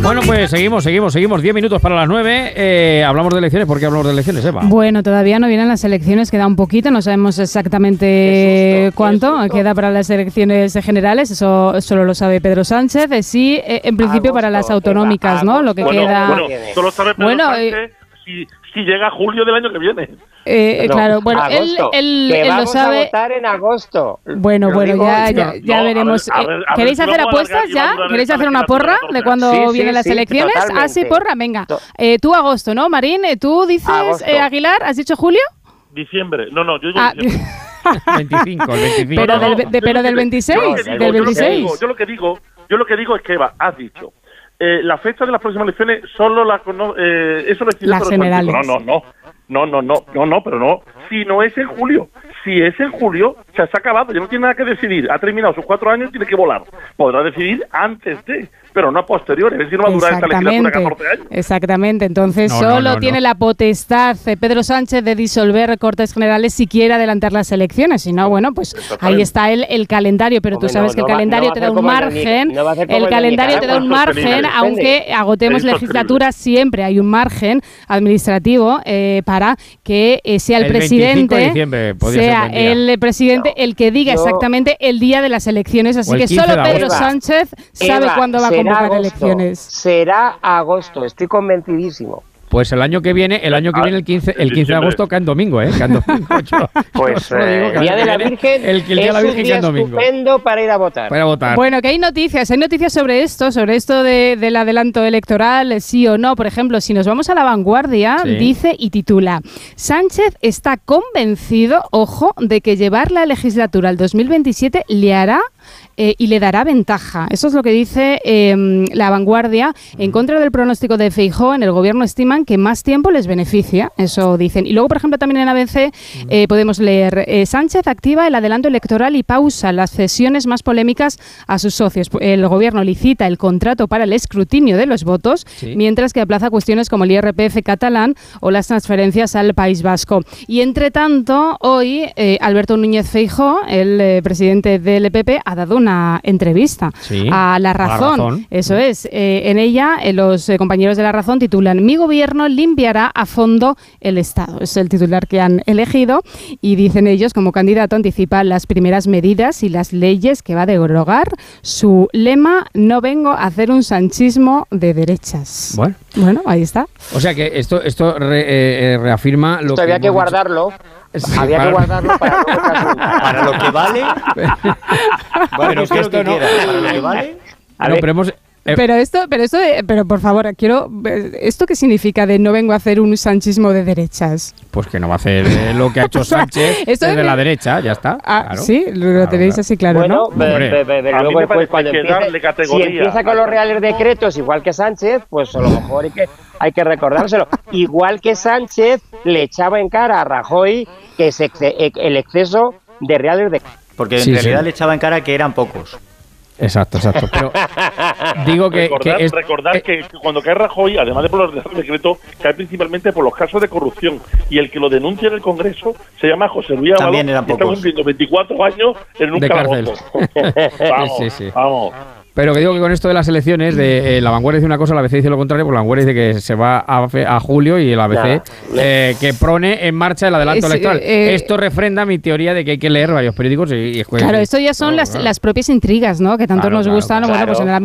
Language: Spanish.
Bueno, pues seguimos. 10 minutos para las 9. Hablamos de elecciones. ¿Por qué hablamos de elecciones, Eva? Bueno, todavía no vienen las elecciones, queda un poquito, no sabemos exactamente cuánto queda para las elecciones generales, eso solo lo sabe Pedro Sánchez. Sí, en principio para las autonómicas, ¿no? Lo que queda... Bueno, solo sabe Pedro Sánchez si llega julio del año que viene. Claro, bueno, él lo sabe. A votar en agosto. Bueno, ya veremos. ¿Queréis hacer apuestas ya? ¿Queréis hacer una porra de cuando vienen las elecciones? Totalmente. Ah, sí, porra, venga. Tú agosto, ¿no, Marín? ¿Tú dices Aguilar? ¿Has dicho julio? Diciembre. No, yo digo diciembre. 25, el 25. Pero del 26. Del 26. Yo lo que digo es que, Eva, has dicho. La fecha de las próximas elecciones solo eso lo decide las generales. No, pero no. Si no es en julio. Si es en julio, se ha acabado. Ya no tiene nada que decidir. Ha terminado sus 4 años y tiene que volar. Podrá decidir antes de, pero no a posteriori. Es decir, no va a durar esta legislatura 14 años. Exactamente. Entonces solo tiene la potestad Pedro Sánchez de disolver Cortes Generales si quiere adelantar las elecciones. Si no, bueno, pues ahí está el calendario. Pero tú sabes que el calendario te da un margen. El calendario te da un margen, aunque agotemos legislatura, siempre hay un margen administrativo para que sea el presidente, el presidente el que diga exactamente el día de las elecciones. Así que solo Pedro Sánchez sabe cuándo va a convocar elecciones. Será agosto, estoy convencidísimo. Pues el año que viene, el 15 de agosto cae en domingo, cae en domingo. Pues el Día de la Virgen es un día estupendo para ir a votar. Bueno, que hay noticias sobre esto del adelanto electoral, sí o no. Por ejemplo, si nos vamos a La Vanguardia, dice y titula: Sánchez está convencido, ojo, de que llevar la legislatura al 2027 le hará y le dará ventaja. Eso es lo que dice La Vanguardia. En contra del pronóstico de Feijóo, en el gobierno estiman que más tiempo les beneficia. Eso dicen. Y luego, por ejemplo, también en ABC podemos leer: Sánchez activa el adelanto electoral y pausa las cesiones más polémicas a sus socios. El gobierno licita el contrato para el escrutinio de los votos, mientras que aplaza cuestiones como el IRPF catalán o las transferencias al País Vasco. Y entre tanto, hoy Alberto Núñez Feijóo, el presidente del PP, ha dado una entrevista a La Razón. Eso es. En ella, los compañeros de La Razón titulan: Mi gobierno limpiará a fondo el Estado. Es el titular que han elegido y dicen ellos, como candidato, anticipa las primeras medidas y las leyes que va a derogar. Su lema: no vengo a hacer un sanchismo de derechas. Bueno, ahí está. O sea que esto reafirma lo que había que guardarlo. Había que guardarlo para lo que vale. Bueno, que esto no. Para lo que vale. Pero por favor, ¿esto qué significa de no vengo a hacer un sanchismo de derechas? Pues que no va a hacer lo que ha hecho Sánchez desde la derecha, ya está. Claro. Sí, lo tenéis así claro, ¿no? Luego después cuando empieza con los reales decretos, igual que Sánchez, pues a lo mejor hay que recordárselo. Igual que Sánchez le echaba en cara a Rajoy que es el exceso de reales decretos. Porque en realidad le echaba en cara que eran pocos. Exacto. Pero digo que recordar que cuando cae Rajoy, además de por los decretos, cae principalmente por los casos de corrupción. Y el que lo denuncia en el Congreso se llama José Luis Ábalos. También eran pocos. Está cumpliendo 24 años en un calabozo. Vamos. Pero que digo que con esto de las elecciones, La Vanguardia dice una cosa, la ABC dice lo contrario, porque La Vanguardia dice que se va a julio y el ABC que pone en marcha el adelanto electoral. Esto refrenda mi teoría de que hay que leer varios periódicos y claro, esto ya son las propias intrigas, ¿no? Que tanto nos gustan. Bueno, pues en el